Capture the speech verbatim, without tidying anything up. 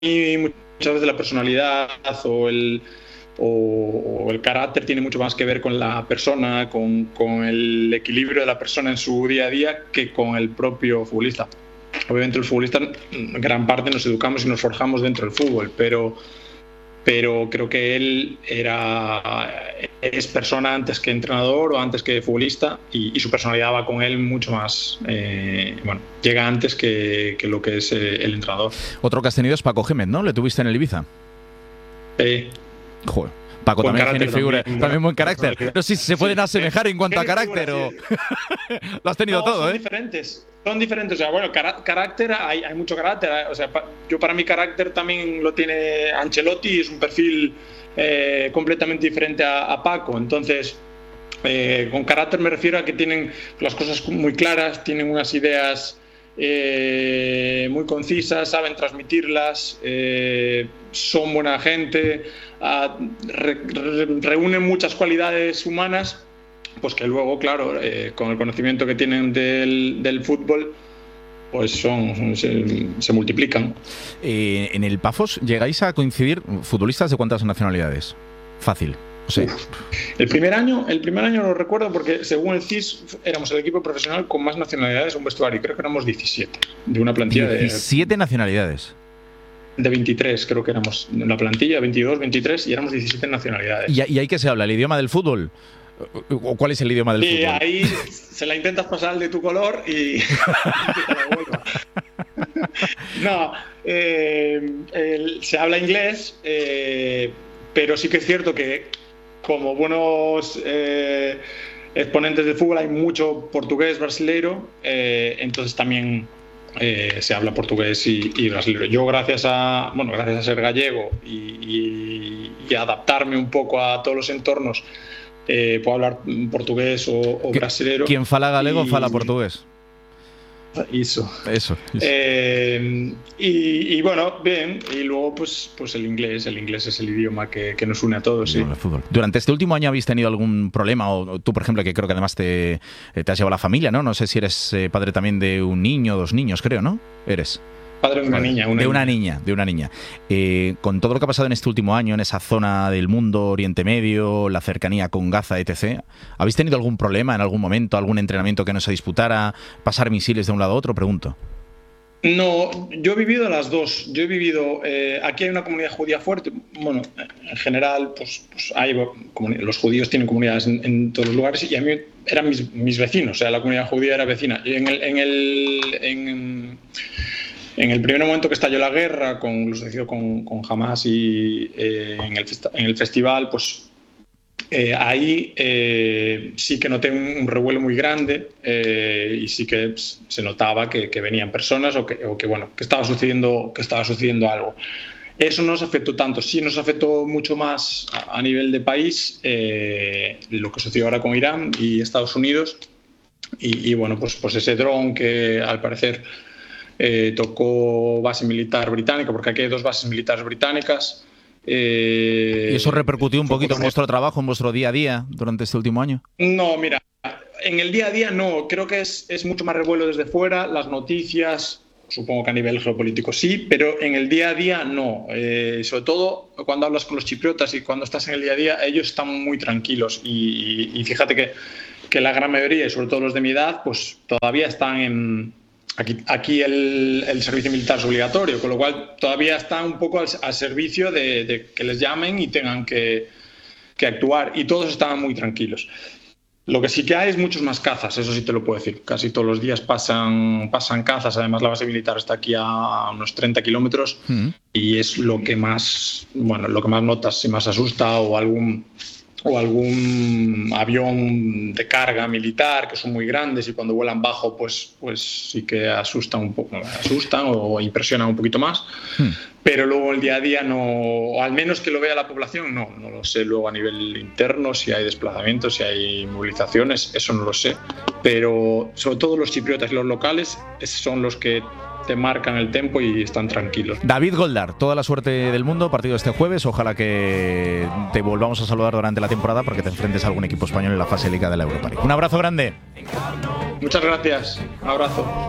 muchas veces la personalidad o el, o, o el carácter tiene mucho más que ver con la persona, con, con el equilibrio de la persona en su día a día que con el propio futbolista. Obviamente los futbolistas, gran parte nos educamos y nos forjamos dentro del fútbol, pero, pero creo que él era, es persona antes que entrenador o antes que futbolista, y, y su personalidad va con él mucho más, eh, bueno, llega antes que, que lo que es eh, el entrenador. Otro que has tenido es Paco Gémez, ¿no? ¿Le tuviste en el Ibiza? Sí. Joder. Paco buen también tiene figura, también, también buen carácter. No sé si se pueden sí, asemejar en cuanto a carácter o... Lo has tenido no, todo, son ¿eh? diferentes. Son diferentes, o sea, bueno, car- carácter, hay, hay mucho carácter, o sea, pa- yo para mi carácter también lo tiene Ancelotti, es un perfil eh, completamente diferente a, a Paco, entonces, eh, con carácter me refiero a que tienen las cosas muy claras, tienen unas ideas eh, muy concisas, saben transmitirlas, eh, son buena gente, uh, re, re, reúnen muchas cualidades humanas, pues que luego, claro, eh, con el conocimiento que tienen del, del fútbol, pues son, se, se multiplican. Eh, en el Pafos llegáis a coincidir futbolistas de cuántas nacionalidades. Fácil. O sea, el primer año, el primer año lo recuerdo porque según el C I S éramos el equipo profesional con más nacionalidades en un vestuario. Creo que éramos diecisiete de una plantilla de diecisiete nacionalidades. De veintitrés, creo que éramos en la plantilla, veintidós, veintitrés, y éramos diecisiete nacionalidades. ¿Y, y ahí qué se habla? ¿El idioma del fútbol? ¿O cuál es el idioma del sí, fútbol? Y ahí se la intentas pasar al de tu color y, y te la vuelva. No, eh, el, se habla inglés, eh, pero sí que es cierto que como buenos eh, exponentes de fútbol hay mucho portugués, brasileiro, eh, entonces también eh, se habla portugués y, y brasileiro. Yo gracias a, bueno, gracias a ser gallego y, y, y adaptarme un poco a todos los entornos, Eh, puedo hablar portugués o, o brasileiro. Quien fala galego, y, fala portugués. Eso. Eso. eso. Eh, y, y bueno, bien. Y luego, pues, pues el inglés. El inglés es el idioma que, que nos une a todos. Sí. Fútbol. ¿Durante este último año habéis tenido algún problema? O tú, por ejemplo, que creo que además te, te has llevado a la familia, ¿no? No sé si eres eh, padre también de un niño o dos niños, creo, ¿no? Eres. Padre de una niña. Una de una niña, niña, de una niña. Eh, con todo lo que ha pasado en este último año, en esa zona del mundo, Oriente Medio, la cercanía con Gaza, etcétera, ¿habéis tenido algún problema en algún momento, algún entrenamiento que no se disputara, pasar misiles de un lado a otro? Pregunto. No, yo he vivido las dos. Yo he vivido, eh, aquí hay una comunidad judía fuerte. Bueno, en general, pues, pues hay, los judíos tienen comunidades en, en todos los lugares y a mí eran mis, mis vecinos, o sea, la comunidad judía era vecina. Y en el, en el, en, en el primer momento que estalló la guerra, con lo sucedido con, con Hamas y eh, en, el festa, en el festival, pues eh, ahí eh, sí que noté un, un revuelo muy grande eh, y sí que pues, se notaba que, que venían personas o que, o que bueno, que estaba sucediendo, que estaba sucediendo algo. Eso no nos afectó tanto, sí nos afectó mucho más a, a nivel de país eh, lo que sucedió ahora con Irán y Estados Unidos y, y bueno, pues, pues ese dron que al parecer Eh, tocó base militar británica, porque aquí hay dos bases militares británicas. Eh, ¿Y eso repercutió un poquito en vuestro trabajo, en vuestro día a día durante este último año? No, mira, en el día a día no, creo que es, es mucho más revuelo desde fuera, las noticias, supongo que a nivel geopolítico sí, pero en el día a día no. Eh, sobre todo cuando hablas con los chipriotas y cuando estás en el día a día, ellos están muy tranquilos y, y, y fíjate que, que la gran mayoría, y sobre todo los de mi edad, pues todavía están en... Aquí, aquí el, el servicio militar es obligatorio, con lo cual todavía están un poco al, al servicio de, de que les llamen y tengan que, que actuar. Y todos estaban muy tranquilos. Lo que sí que hay es muchos más cazas, eso sí te lo puedo decir. Casi todos los días pasan, pasan cazas. Además, la base militar está aquí a unos treinta kilómetros uh-huh. y es lo que más, bueno, lo que más notas, si más asusta o algún... o algún avión de carga militar que son muy grandes y cuando vuelan bajo pues, pues sí que asustan un poco, asustan o impresionan un poquito más, hmm. pero luego el día a día no, o al menos que lo vea la población, no, no lo sé luego a nivel interno, si hay desplazamientos, si hay movilizaciones, eso no lo sé, pero sobre todo los chipriotas y los locales son los que te marcan el tempo y están tranquilos. David Goldar, toda la suerte del mundo, partido este jueves, ojalá que te volvamos a saludar durante la temporada porque te enfrentes a algún equipo español en la fase Liga de la Europa League. Un abrazo grande. Muchas gracias, abrazo.